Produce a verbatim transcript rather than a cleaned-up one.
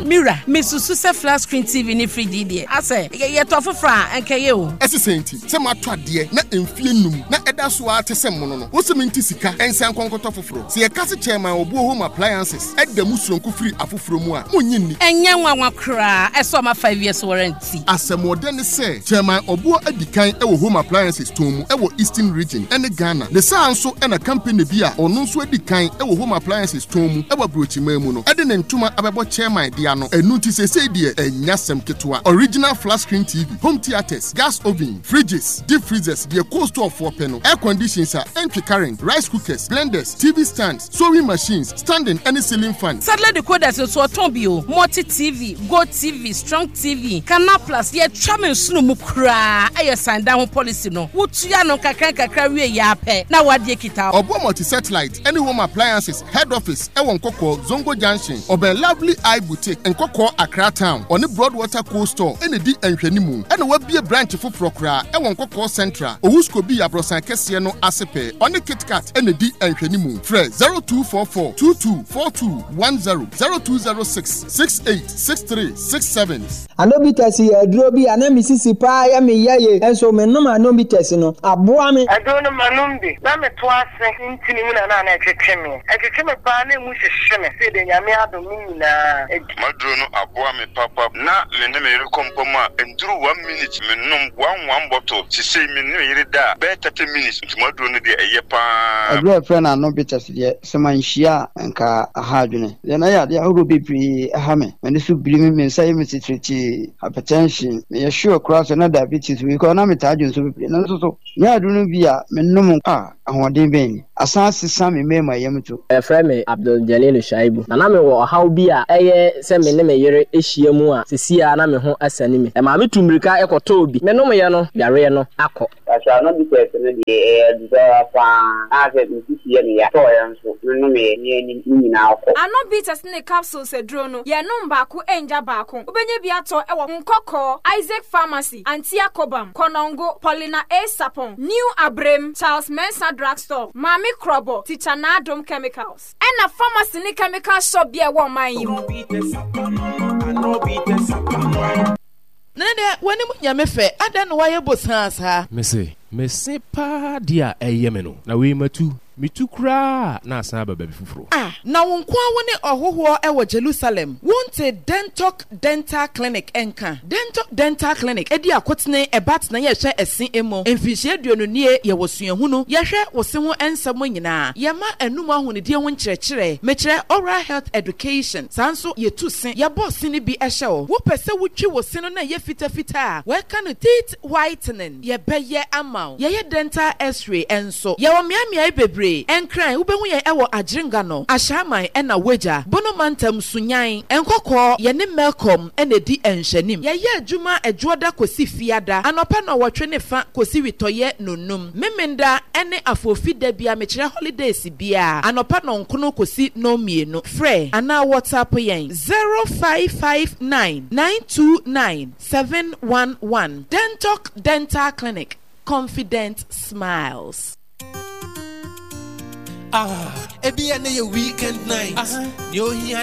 Mira, Missus Flat Screen T V ni free D D. I say, ye tofu fra enke ye o. Ese senti, se ma twa de na emfie num na eda so a te se mono no. Wo se minti sika ensan konkoto foforo. Se ye kase chairman obu home appliances, edda musronko free afoforo mu a monyi ni. Enye nwanwa kra, eso ma five years warranty. Asemode ne se chairman obu adikan e wo home appliances tomu e wo Eastern region ene Ghana. Ne sa anso e na company bi a ono nso adikan e wo home appliances tomu e wo brochima mu no. Ede ne ntuma abebo chairman dia no. Enu ti se se die enya sem ketwa. Original flat screen T V, home theaters, gas oven, fridges, deep freezers, the cold store for panel, air conditioners, entry current, rice cookers, blenders, T V stands, sewing machines, standing any ceiling fan. Sadly the coders so tombio, multi T V, Go T V, Strong T V, Canal Plus, ye travel sunu mukra, aye sign down policy no. Wutuya no kakran kakra we yape. Na wadie kita. Obo multi satellite, any home appliances, head office, Ewon Koko, Zongo Junction, Obe Lovely Eye Boutique, and Koko Accra Town, on the Broadwater Cold Store, any D and Shenimu, and will be a branch for Procra, Ewon Koko Central, Owusko be a Brosan Kesiano Asepe, on the Kit Kat, and the D and Shenimu. Fred zero two four four two two four two one zero zero two zero six six eight six three six seven. Anobitasi Drobi and Mississippi, I am a yaye, and so me no Anobitasi no. Abuame. I don't know Manumbi. Let me twice in Tinimuna and I can me. I can a banner which is shimmy, said in Yamia Domina. Madrono Abuame Papa, na Leneme Compoma, and drew one minute, menum one one bottle. She say me no da, better ten minutes to Madrono de Ayapa. A great friend and no bitters yet, some shia and car a hardune. Then I had the Ogo be a hammer, and this would bring me in say Missus Trichy, hypertension, may assure cross another diabetes, we economic agents will be no so. Yeah, do not be a menum ah, and what they mean. Assassin Sammy may my yamato. A friend me Abdul Jalil Shaibu. And I'm a how be a aye, send me name a year Ishiamua, Sia, and I'm a home as enemy. And Mammy Tumbrika Eco Toby, Menomayano, Yareno, Ako. I shall not be taken the air, desire fan, as it is here, and so no me now. I not beat a snake capsule, said Drono, ya no baku, enja baku, Ubenya Biato, Ewa Nkoko, Isaac Pharmacy, Antia Cobam, Konongo, Paulina A. Sapon, New Abrem, Charles Mensa Drugstore, Mami Krobo, Tichana Dome Chemicals, and a pharmacy ni chemical shop be a woman. Nana, when you yamefe, I don't know why your boss has her. Missy, Missy Pa, dear, a yemeno. Now we met two. Me too cry na saba baby fufuro. Ah, na wonkwa woni ohoho e wo Jerusalem. Wonte Dentalk Dental Clinic enka. Dentalk Dental Clinic edi akotene e bat na ye hwe esen emo. Emfihie aduonu nie ye wosuahunu. Ye hwe wose ho ensam nyina. Ye ma enum ahonedie ho nkyerɛkyerɛ. Mekire oral health education. Sanso ye tu sen. Ye boss ni bi ehye wo. Wo pese wotwi wose no na ye fita fita. We ka no teeth whitening. Ye beye amaw. Ye ye dental x-ray enso. Ye wo miamia bebre. Enkran ubehu ye ewo Ajringa no ashaman ena weja bono mantam sunyan enkokọ ye ne Melcom ena di enhyanim ye ye adwuma adwoda kosi fiada anopa na wotwe ne fa kosi witoye nonum memenda ene afofida bia mekire holidays bia anopa no nkono kosi no mienu frɛ ana WhatsApp yen zero five five nine nine two nine seven one one. Dentalk Dental Clinic, confident smiles. Ah, ebi ane ye weekend night. Uh-huh. Yo